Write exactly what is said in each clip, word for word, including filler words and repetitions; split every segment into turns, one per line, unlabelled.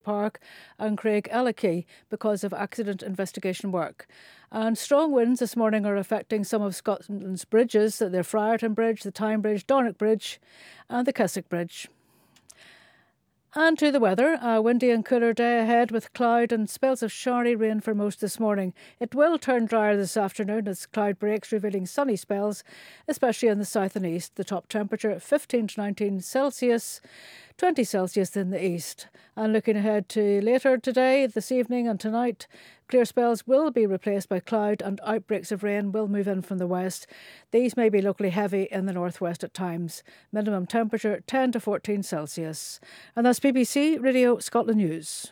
Park and Craig Ellickey because of accident investigation work. And strong winds this morning are affecting some of Scotland's bridges, the Friarton Bridge, the Tyne Bridge, Dornoch Bridge and the Keswick Bridge. And to the weather, a windy and cooler day ahead with cloud and spells of showery rain for most this morning. It will turn drier this afternoon as cloud breaks, revealing sunny spells, especially in the south and east. The top temperature fifteen to nineteen Celsius, twenty Celsius in the east. And looking ahead to later today, this evening and tonight, clear spells will be replaced by cloud and outbreaks of rain will move in from the west. These may be locally heavy in the northwest at times. Minimum temperature ten to fourteen Celsius. And that's B B C Radio Scotland News.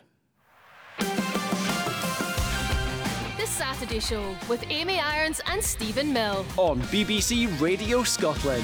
The Saturday Show with Amy Irons and Stephen Mill
on B B C Radio Scotland.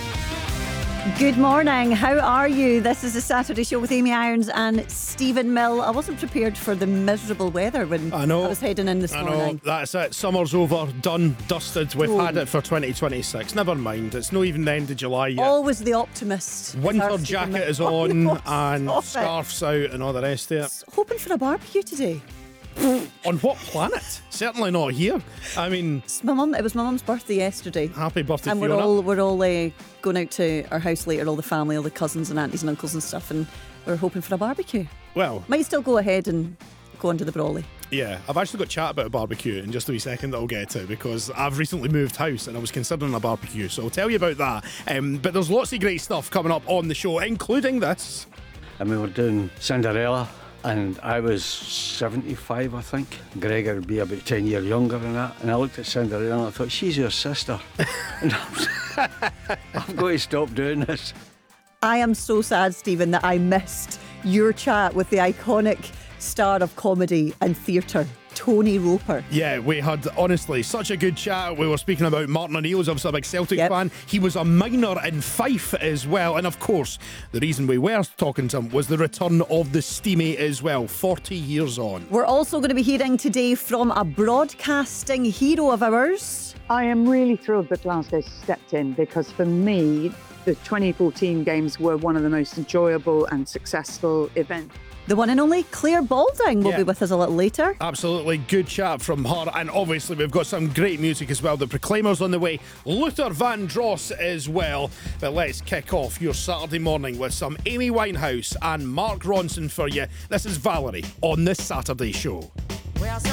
Good morning, how are you? This is the Saturday Show with Amy Irons and Stephen Mill. I wasn't prepared for the miserable weather when I, know, I was heading in this
I
morning.
know, that's it. Summer's over, done, dusted. We've
Oh.
had it for twenty twenty-six. Never mind, it's not even the end of July yet.
Always the optimist.
Winter jacket is on and scarf's out and all the rest of it.
Hoping for a barbecue today.
On what planet? Certainly not here. I mean,
It's my mum. It was my mum's birthday yesterday.
Happy birthday,
and we're
Fiona.
all we're all uh, going out to our house later, all the family, all the cousins and aunties and uncles and stuff, and we're hoping for a barbecue.
Well,
might still go ahead and go into the brawley.
Yeah, I've actually got chat about a barbecue in just a wee second that I'll get to, because I've recently moved house and I was considering a barbecue, so I'll tell you about that. Um, but there's lots of great stuff coming up on the show, including this.
And we were doing Cinderella, and I was seventy-five, I think. Gregor would be about ten years younger than that. And I looked at Cinderella and I thought, she's your sister. And I've got to stop doing this.
I am so sad, Stephen, that I missed your chat with the iconic star of comedy and theatre, Tony Roper.
Yeah, we had, honestly, such a good chat. We were speaking about Martin O'Neill's, obviously a big Celtic
Yep.
fan. He was a minor in Fife as well. And of course, the reason we were talking to him was the return of the Steamie as well, forty years on.
We're also going to be hearing today from a broadcasting hero of ours.
I am really thrilled that Glasgow stepped in, because for me, the twenty fourteen games were one of the most enjoyable and successful events.
The one and only Claire Balding will
Yeah.
be with us a little later.
Absolutely good chat from her, and obviously we've got some great music as well. The Proclaimers on the way, Luther Vandross as well. But let's kick off your Saturday morning with some Amy Winehouse and Mark Ronson for you. This is Valerie on this Saturday Show.